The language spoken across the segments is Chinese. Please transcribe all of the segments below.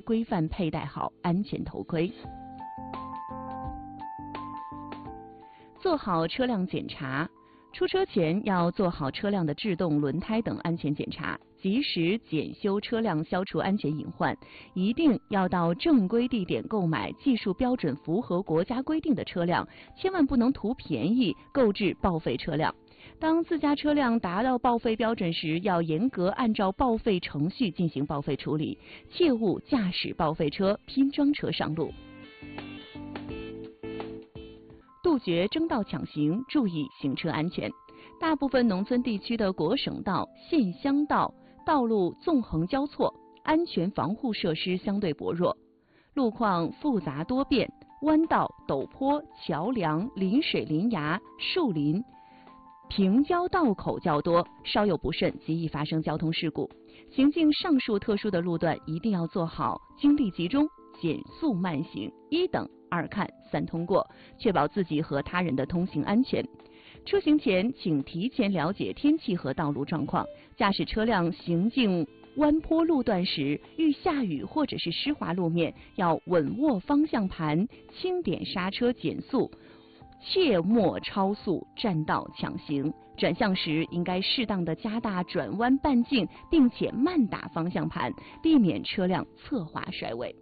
规范佩戴好安全头盔。做好车辆检查，出车前要做好车辆的制动、轮胎等安全检查，及时检修车辆，消除安全隐患。一定要到正规地点购买技术标准符合国家规定的车辆，千万不能图便宜购置报废车辆。当自家车辆达到报废标准时，要严格按照报废程序进行报废处理，切勿驾驶报废车、拼装车上路。杜绝争道抢行，注意行车安全。大部分农村地区的国省道、县乡道道路纵横交错，安全防护设施相对薄弱，路况复杂多变，弯道、陡坡、桥梁、临水临崖、树林、平交道口较多，稍有不慎极易发生交通事故。行经上述特殊的路段，一定要做好精力集中、减速慢行、一等、二看、三通过，确保自己和他人的通行安全。出行前，请提前了解天气和道路状况。驾驶车辆行进弯坡路段时，遇下雨或者是湿滑路面，要稳握方向盘，轻点刹车减速，切莫超速占道抢行。转向时应该适当的加大转弯半径，并且慢打方向盘，避免车辆侧滑甩尾。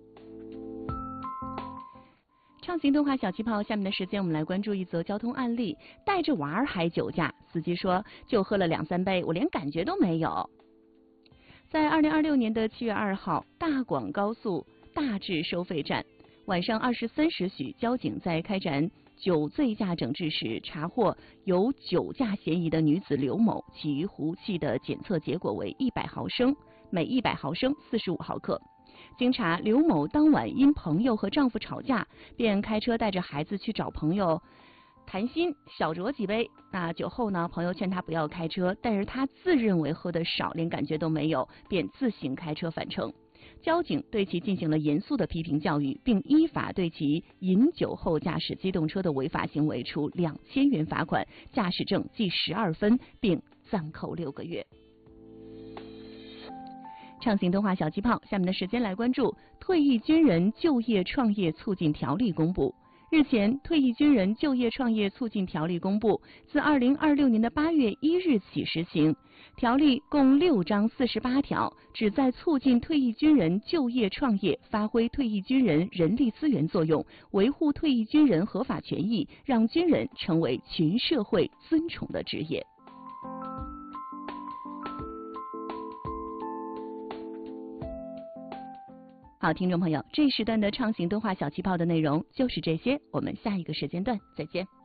畅行动画小气泡，下面的时间我们来关注一则交通案例：带着娃儿还酒驾，司机说就喝了2-3杯，我连感觉都没有。在2026年的7月2号，大广高速大治收费站，晚上23时许，交警在开展酒醉驾整治时，查获有酒驾嫌疑的女子刘某，其余壶气的检测结果为100毫升，每100毫升45毫克。经查，刘某当晚因朋友和丈夫吵架，便开车带着孩子去找朋友谈心，小酌几杯。那酒后呢，朋友劝他不要开车，但是他自认为喝得少，连感觉都没有，便自行开车返程。交警对其进行了严肃的批评教育，并依法对其饮酒后驾驶机动车的违法行为处2000元罚款，驾驶证记12分，并暂扣6个月。畅行动画小气泡，下面的时间来关注退役军人就业创业促进条例公布。日前，退役军人就业创业促进条例公布，自2026年的8月1日起实行。条例共6章48条，旨在促进退役军人就业创业，发挥退役军人人力资源作用，维护退役军人合法权益，让军人成为群社会尊崇的职业。好，听众朋友，这一时段的畅行动画小气泡的内容就是这些，我们下一个时间段再见。